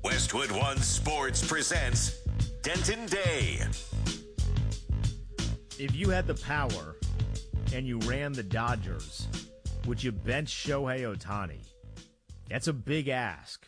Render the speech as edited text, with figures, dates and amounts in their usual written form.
Westwood One Sports presents Denton Day. If you had the power and you ran the Dodgers, would you bench Shohei Ohtani? That's a big ask.